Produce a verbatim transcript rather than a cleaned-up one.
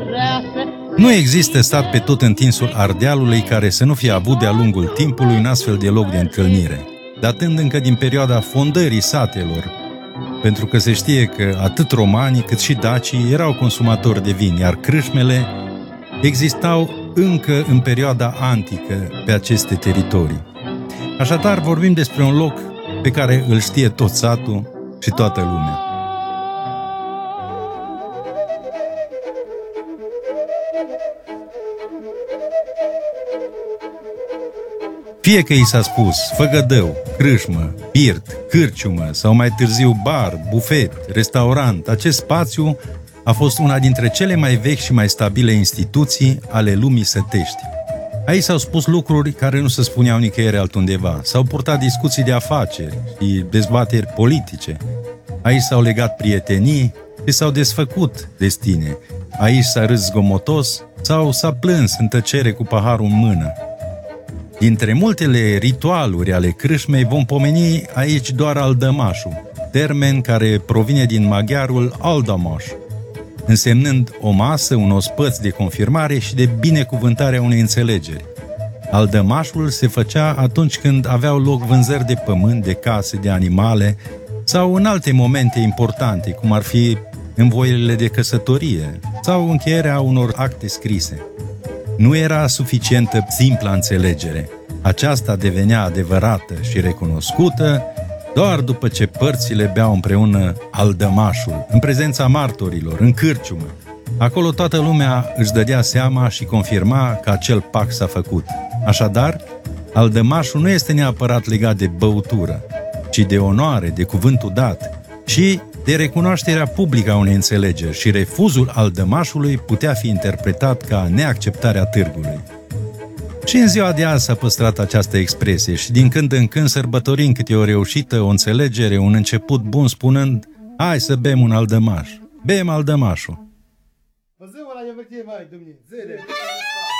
Nu există stat pe tot întinsul Ardealului care să nu fie avut de-a lungul timpului un astfel de loc de întâlnire, datând încă din perioada fondării satelor, pentru că se știe că atât romanii cât și dacii erau consumatori de vin, iar crâșmele existau încă în perioada antică pe aceste teritorii. Așadar, vorbim despre un loc pe care îl știe tot satul și toată lumea. Fie că i s-a spus făgădău, crâșmă, birt, cârciumă sau mai târziu bar, bufet, restaurant, acest spațiu a fost una dintre cele mai vechi și mai stabile instituții ale lumii sătești. Aici s-au spus lucruri care nu se spuneau nicăieri altundeva, s-au purtat discuții de afaceri și dezbateri politice. Aici s-au legat prietenii și s-au desfăcut destine. Aici s-a râs zgomotos sau s-a plâns în tăcere cu paharul în mână. Dintre multele ritualuri ale crâșmei vom pomeni aici doar aldămașul, termen care provine din maghiarul aldamaș, însemnând o masă, un ospăț de confirmare și de binecuvântare a unei înțelegeri. Aldămașul se făcea atunci când aveau loc vânzări de pământ, de case, de animale sau în alte momente importante, cum ar fi învoielile de căsătorie sau încheierea unor acte scrise. Nu era suficientă simpla înțelegere. Aceasta devenea adevărată și recunoscută doar după ce părțile beau împreună aldămașul, în prezența martorilor, în cârciumă. Acolo toată lumea își dădea seama și confirma că acel pact s-a făcut. Așadar, aldămașul nu este neapărat legat de băutură, ci de onoare, de cuvântul dat și de recunoașterea publică a unei înțelegeri, și refuzul aldămașului putea fi interpretat ca neacceptarea târgului. Și în ziua de azi s-a păstrat această expresie și din când în când sărbătorim câte o reușită, o înțelegere, un început bun, spunând: hai să bem un aldămaș, bem aldămașul.